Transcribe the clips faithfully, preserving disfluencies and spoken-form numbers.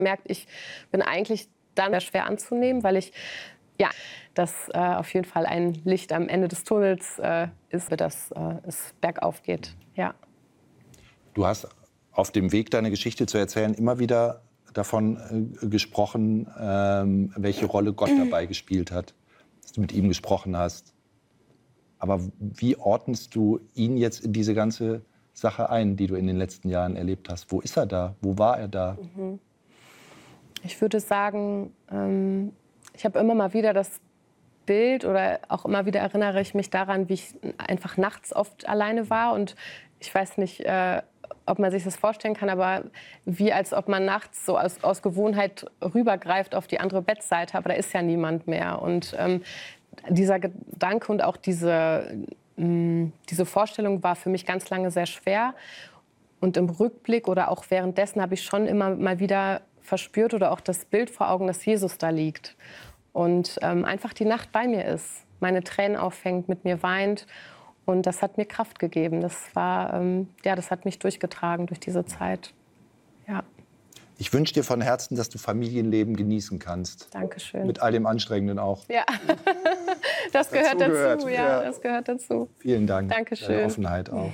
merkt, ich bin eigentlich dann schwer anzunehmen, weil ich, ja, dass äh, auf jeden Fall ein Licht am Ende des Tunnels äh, ist, dass äh, es bergauf geht, ja. Du hast auf dem Weg, deine Geschichte zu erzählen, immer wieder davon äh, gesprochen, ähm, welche Rolle Gott dabei gespielt hat, dass du mit ihm gesprochen hast. Aber wie ordnest du ihn jetzt in diese ganze Sache ein, die du in den letzten Jahren erlebt hast? Wo ist er da? Wo war er da? Mhm. Ich würde sagen, ähm, ich habe immer mal wieder das Bild oder auch immer wieder erinnere ich mich daran, wie ich einfach nachts oft alleine war. Und ich weiß nicht, äh, ob man sich das vorstellen kann, aber wie als ob man nachts so aus, aus Gewohnheit rübergreift auf die andere Bettseite, aber da ist ja niemand mehr. Und ähm, dieser Gedanke und auch diese, mh, diese Vorstellung war für mich ganz lange sehr schwer. Und im Rückblick oder auch währenddessen habe ich schon immer mal wieder verspürt oder auch das Bild vor Augen, dass Jesus da liegt und ähm, einfach die Nacht bei mir ist, meine Tränen auffängt, mit mir weint. Und das hat mir Kraft gegeben. Das war, ähm, ja, das hat mich durchgetragen durch diese Zeit. Ja. Ich wünsche dir von Herzen, dass du Familienleben genießen kannst. Dankeschön. Mit all dem Anstrengenden auch. Ja, das, das gehört dazu. Gehört. Ja, ja, das gehört dazu. Vielen Dank. Dankeschön. Deine Offenheit auch.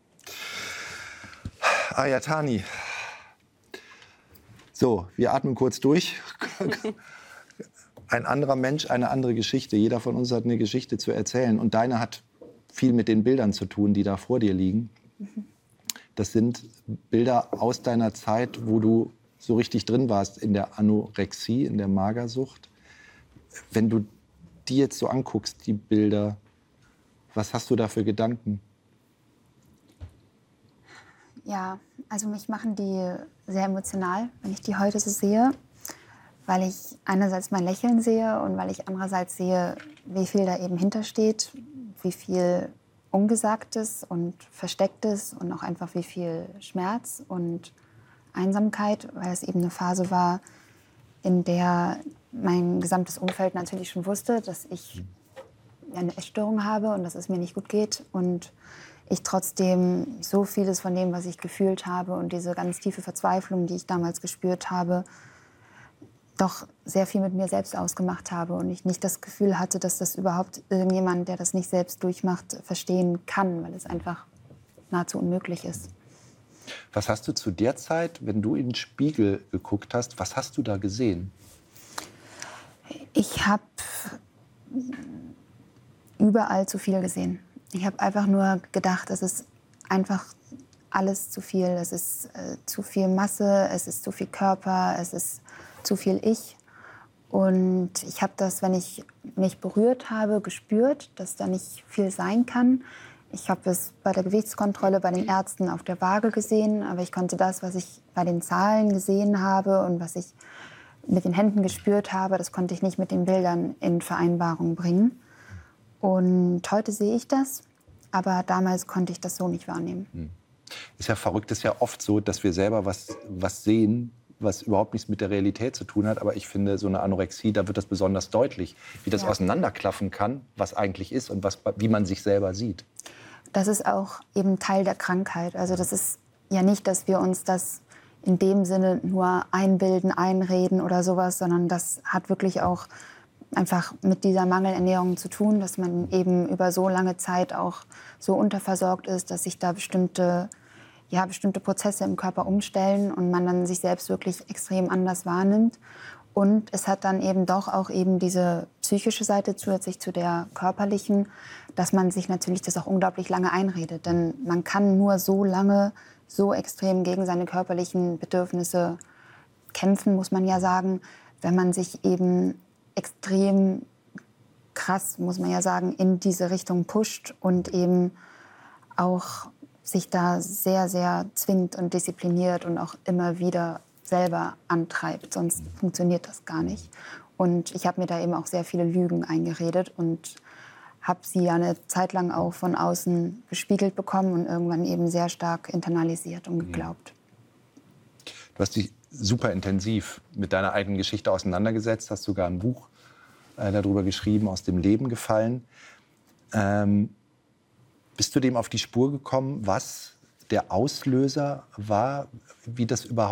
Ayatani. So, wir atmen kurz durch. Ein anderer Mensch, eine andere Geschichte. Jeder von uns hat eine Geschichte zu erzählen. Und deine hat viel mit den Bildern zu tun, die da vor dir liegen. Das sind Bilder aus deiner Zeit, wo du so richtig drin warst in der Anorexie, in der Magersucht. Wenn du die jetzt so anguckst, die Bilder, was hast du da für Gedanken? Ja, also mich machen die sehr emotional, wenn ich die heute so sehe, weil ich einerseits mein Lächeln sehe und weil ich andererseits sehe, wie viel da eben hintersteht, wie viel Ungesagtes und Verstecktes und auch einfach wie viel Schmerz und Einsamkeit, weil es eben eine Phase war, in der mein gesamtes Umfeld natürlich schon wusste, dass ich eine Essstörung habe und dass es mir nicht gut geht und ich trotzdem so vieles von dem, was ich gefühlt habe und diese ganz tiefe Verzweiflung, die ich damals gespürt habe, doch sehr viel mit mir selbst ausgemacht habe und ich nicht das Gefühl hatte, dass das überhaupt irgendjemand, der das nicht selbst durchmacht, verstehen kann, weil es einfach nahezu unmöglich ist. Was hast du zu der Zeit, wenn du in den Spiegel geguckt hast, was hast du da gesehen? Ich habe überall zu viel gesehen. Ich habe einfach nur gedacht, es ist einfach alles zu viel. Es ist äh, zu viel Masse, es ist zu viel Körper, es ist zu viel Ich. Und ich habe das, wenn ich mich berührt habe, gespürt, dass da nicht viel sein kann. Ich habe es bei der Gewichtskontrolle bei den Ärzten auf der Waage gesehen, aber ich konnte das, was ich bei den Zahlen gesehen habe und was ich mit den Händen gespürt habe, das konnte ich nicht mit den Bildern in Vereinbarung bringen. Und heute sehe ich das, aber damals konnte ich das so nicht wahrnehmen. Hm. Ist ja verrückt, ist ja oft so, dass wir selber was, was sehen, was überhaupt nichts mit der Realität zu tun hat. Aber ich finde, so eine Anorexie, da wird das besonders deutlich, wie das ja. auseinanderklaffen kann, was eigentlich ist und was, wie man sich selber sieht. Das ist auch eben Teil der Krankheit. Also das ist ja nicht, dass wir uns das in dem Sinne nur einbilden, einreden oder sowas, sondern das hat wirklich auch einfach mit dieser Mangelernährung zu tun, dass man eben über so lange Zeit auch so unterversorgt ist, dass sich da bestimmte, ja, bestimmte Prozesse im Körper umstellen und man dann sich selbst wirklich extrem anders wahrnimmt. Und es hat dann eben doch auch eben diese psychische Seite zusätzlich zu der körperlichen, dass man sich natürlich das auch unglaublich lange einredet. Denn man kann nur so lange so extrem gegen seine körperlichen Bedürfnisse kämpfen, muss man ja sagen, wenn man sich eben extrem krass, muss man ja sagen, in diese Richtung pusht und eben auch sich da sehr, sehr zwingt und diszipliniert und auch immer wieder selber antreibt. Sonst funktioniert das gar nicht. Und ich habe mir da eben auch sehr viele Lügen eingeredet und habe sie ja eine Zeit lang auch von außen gespiegelt bekommen und irgendwann eben sehr stark internalisiert und geglaubt. Du hast dich super intensiv mit deiner eigenen Geschichte auseinandergesetzt, hast sogar ein Buch äh, darüber geschrieben, aus dem Leben gefallen. Ähm, bist du dem auf die Spur gekommen, was der Auslöser war, wie das überhaupt